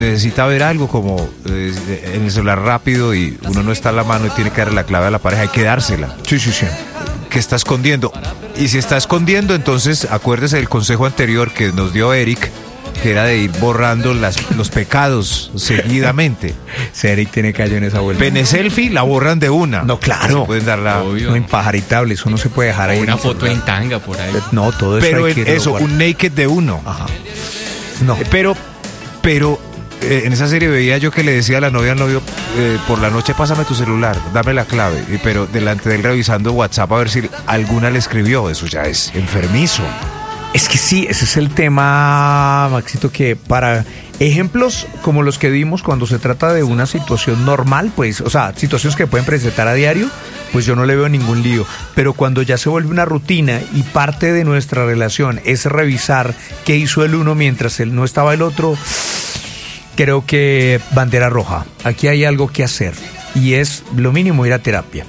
necesita ver algo como en el celular rápido y uno no está a la mano y tiene que darle la clave a la pareja, hay que dársela. Sí. Que está escondiendo. Y si está escondiendo, entonces acuérdese del consejo anterior que nos dio Eric, que era de ir borrando los pecados seguidamente. Si Eric tiene callo en esa vuelta. Pene selfie, la borran de una. No, claro. Pueden darla. No, impajaritable, eso no se puede dejar ahí. Una foto en tanga por ahí. No, todo eso Pero hay que eso, un naked de uno. Ajá. No. Pero en esa serie veía yo que le decía a la novia al novio, por la noche pásame tu celular, dame la clave, pero delante de él revisando WhatsApp a ver si alguna le escribió. Eso ya es enfermizo. Es que sí, ese es el tema, Maxito, que para ejemplos como los que dimos cuando se trata de una situación normal, pues, o sea, situaciones que pueden presentar a diario, pues yo no le veo ningún lío. Pero cuando ya se vuelve una rutina y parte de nuestra relación es revisar qué hizo el uno mientras él no estaba el otro, creo que bandera roja. Aquí hay algo que hacer y es lo mínimo ir a terapia.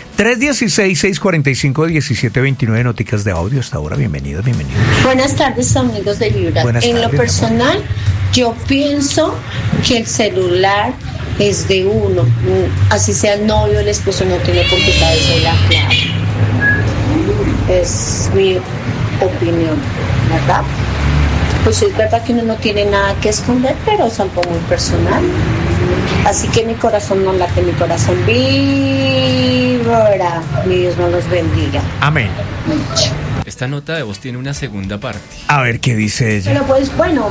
316-645-1729, noticas de audio hasta ahora. Bienvenidos. Buenas tardes, amigos de Vibra. En lo personal, yo pienso que el celular es de uno. Así sea el novio, el esposo, no tiene por qué saber la clave. Es mi opinión, ¿verdad? Pues es verdad que uno no tiene nada que esconder, pero es algo muy personal. Así que mi corazón no late, mi corazón vibra. Mi Dios nos los bendiga. Amén. Mucho. Esta nota de voz tiene una segunda parte. A ver qué dice ella. Pero pues bueno,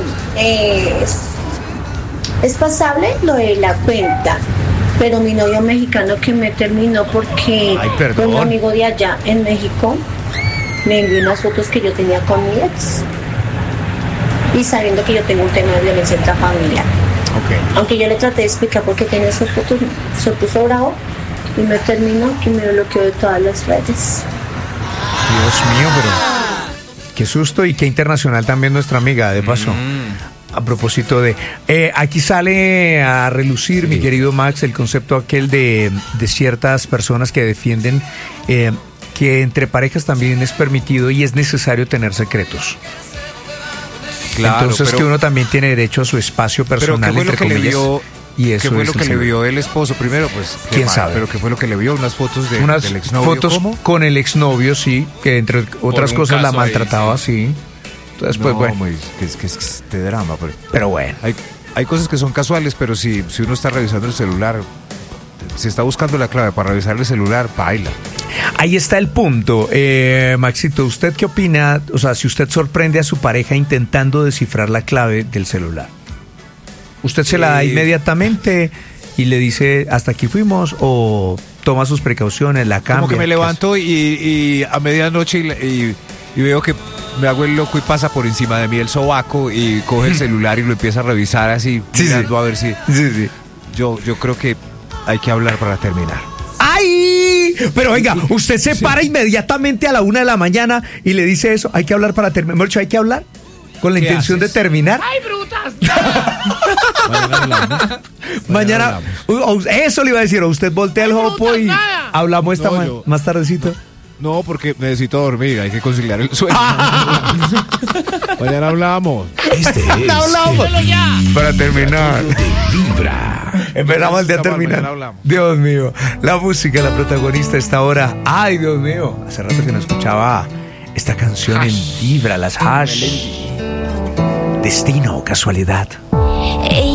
es pasable lo de la cuenta. Pero mi novio mexicano que me terminó porque un amigo de allá en México me envió unas fotos que yo tenía con mi ex. Y sabiendo que yo tengo un tema de violencia intrafamiliar. Okay. Aunque yo le traté de explicar por qué tenía esas fotos, se puso bravo y me terminó y me bloqueó de todas las redes. Dios mío, pero qué susto y qué internacional también nuestra amiga, de paso. A propósito de... aquí sale a relucir, mi querido Max, el concepto aquel de ciertas personas que defienden que entre parejas también es permitido y es necesario tener secretos. Claro, entonces pero, que uno también tiene derecho a su espacio personal, entre comillas. Y eso ¿qué fue es lo que le vio el esposo? Primero, pues, quién sabe. Pero ¿qué fue lo que le vio? Unas fotos del exnovio. Fotos ¿cómo? Con el exnovio, sí, que entre otras cosas la maltrataba, sí. Entonces, no, pues bueno. Que es este drama. Pero bueno. Hay cosas que son casuales, pero si uno está revisando el celular, si está buscando la clave para revisar el celular, baila. Ahí está el punto. Maxito, ¿usted qué opina? O sea, si usted sorprende a su pareja intentando descifrar la clave del celular, ¿usted se la da inmediatamente y le dice hasta aquí fuimos o toma sus precauciones, la cambia? Como que me levanto y a medianoche y veo que me hago el loco y pasa por encima de mí el sobaco y coge el celular y lo empieza a revisar así, mirando a ver si... Sí. Yo creo que hay que hablar para terminar. ¡Ay! Pero oiga, usted se para inmediatamente a la 1 de la mañana y le dice eso, hay que hablar para terminar. Mucho, hay que hablar con la intención de terminar. ¡Ay, brutas! Mañana eso le iba a decir, o usted voltea el jopo y hablamos más tardecito. No, porque necesito dormir, hay que conciliar el sueño. Mañana hablamos. Hablamos. Para terminar. Vibra. Empezamos el día a terminar. Dios mío, la música, la protagonista esta hora. Ay, Dios mío, hace rato que no escuchaba esta canción en Vibra, las Hash. Destino o casualidad.